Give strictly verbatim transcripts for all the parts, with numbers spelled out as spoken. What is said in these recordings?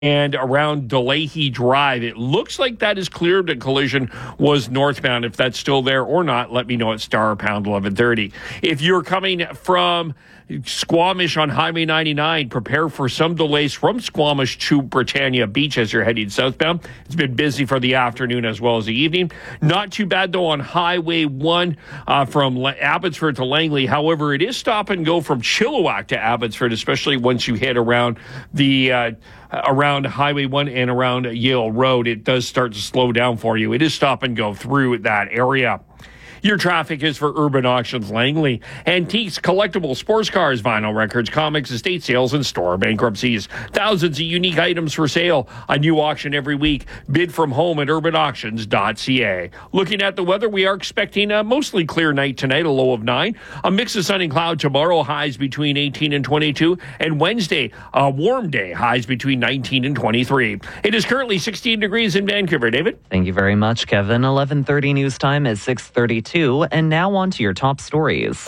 and around DeLahey Drive. It looks like that is cleared. The collision was northbound. If that's still there or not, let me know at star pound eleven thirty. If you're coming from Squamish on Highway ninety-nine, prepare for some delays from Squamish to Britannia Beach as you're heading southbound. It's been busy for the afternoon as well as the evening. Not too bad, though, on Highway one uh, from Abbotsford to Langley. However, it is stop and go from Chilliwack to Abbotsford, especially once you hit around the uh, around Highway one and around Yale Road. It does start to slow down for you. It is stop and go through that area. Your traffic is for Urban Auctions Langley. Antiques, collectibles, sports cars, vinyl records, comics, estate sales, and store bankruptcies. Thousands of unique items for sale. A new auction every week. Bid from home at urban auctions dot c a. Looking at the weather, we are expecting a mostly clear night tonight, a low of nine. A mix of sun and cloud tomorrow, highs between eighteen and twenty-two. And Wednesday, a warm day, highs between nineteen and twenty-three. It is currently sixteen degrees in Vancouver. David? Thank you very much, Kevin. eleven thirty news time is six thirty-two. And now on to your top stories.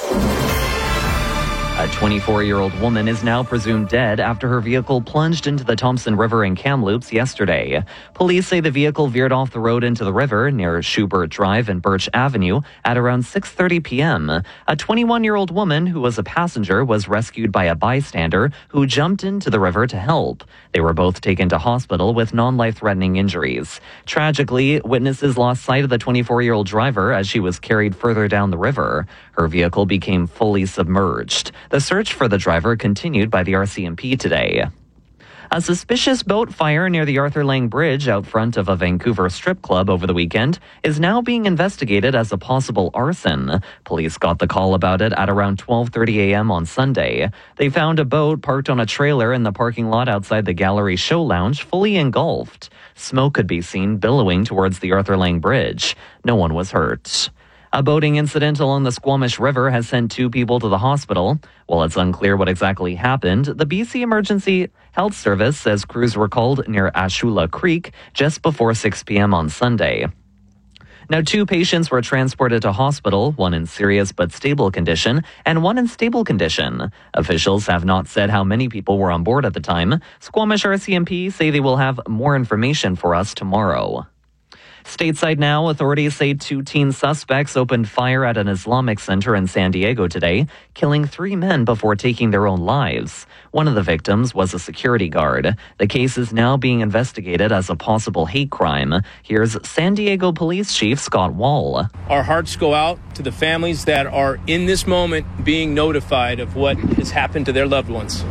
A twenty-four-year-old woman is now presumed dead after her vehicle plunged into the Thompson River in Kamloops yesterday. Police say the vehicle veered off the road into the river near Schubert Drive and Birch Avenue at around six thirty p.m. A twenty-one-year-old woman who was a passenger was rescued by a bystander who jumped into the river to help. They were both taken to hospital with non-life-threatening injuries. Tragically, witnesses lost sight of the twenty-four-year-old driver as she was carried further down the river. Her vehicle became fully submerged. The search for the driver continued by the R C M P today. A suspicious boat fire near the Arthur Lang Bridge out front of a Vancouver strip club over the weekend is now being investigated as a possible arson. Police got the call about it at around twelve thirty a.m. on Sunday. They found a boat parked on a trailer in the parking lot outside the Gallery Show Lounge, fully engulfed. Smoke could be seen billowing towards the Arthur Lang Bridge. No one was hurt. A boating incident along the Squamish River has sent two people to the hospital. While it's unclear what exactly happened, the B C Emergency Health Service says crews were called near Ashula Creek just before six p.m. on Sunday. Now, two patients were transported to hospital, one in serious but stable condition and one in stable condition. Officials have not said how many people were on board at the time. Squamish R C M P say they will have more information for us tomorrow. Stateside now, authorities say two teen suspects opened fire at an Islamic center in San Diego today, killing three men before taking their own lives. One of the victims was a security guard. The case is now being investigated as a possible hate crime. Here's San Diego Police Chief Scott Wall. Our hearts go out to the families that are in this moment being notified of what has happened to their loved ones.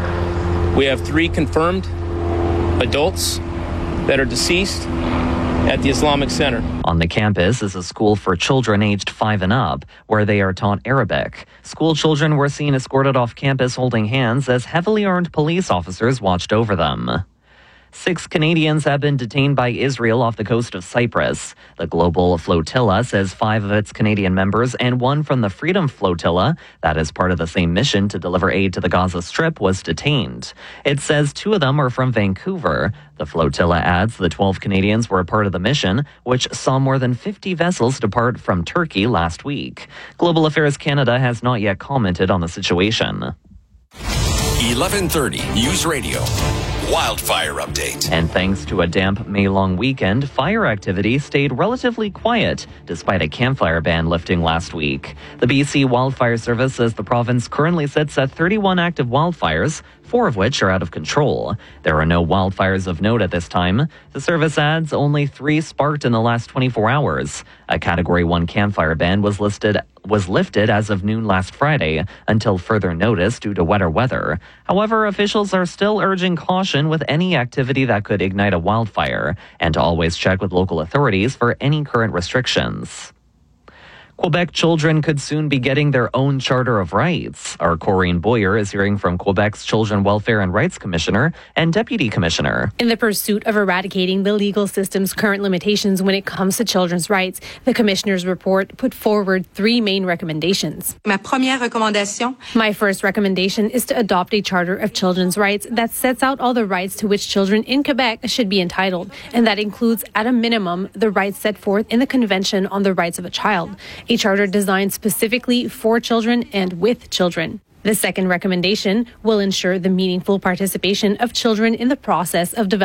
We have three confirmed adults that are deceased at the Islamic Center. On the campus is a school for children aged five and up, where they are taught Arabic. School children were seen escorted off campus holding hands as heavily armed police officers watched over them. Six Canadians have been detained by Israel off the coast of Cyprus. The Global Flotilla says five of its Canadian members and one from the Freedom Flotilla, that is part of the same mission to deliver aid to the Gaza Strip, was detained. It says two of them are from Vancouver. The flotilla adds the twelve Canadians were a part of the mission, which saw more than fifty vessels depart from Turkey last week. Global Affairs Canada has not yet commented on the situation. eleven thirty News Radio. Wildfire update. And thanks to a damp May-long weekend, fire activity stayed relatively quiet despite a campfire ban lifting last week. The B C Wildfire Service says the province currently sits at thirty-one active wildfires, four of which are out of control. There are no wildfires of note at this time. The service adds only three sparked in the last twenty-four hours. A Category one campfire ban was listed was lifted as of noon last Friday until further notice due to wetter weather. However, officials are still urging caution with any activity that could ignite a wildfire and to always check with local authorities for any current restrictions. Quebec children could soon be getting their own Charter of Rights. Our Corrine Boyer is hearing from Quebec's Children Welfare and Rights Commissioner and Deputy Commissioner. In the pursuit of eradicating the legal system's current limitations when it comes to children's rights, the Commissioner's report put forward three main recommendations. Ma première recommandation. My first recommendation is to adopt a Charter of Children's Rights that sets out all the rights to which children in Quebec should be entitled, and that includes, at a minimum, the rights set forth in the Convention on the Rights of a Child. A charter designed specifically for children and with children. The second recommendation will ensure the meaningful participation of children in the process of development.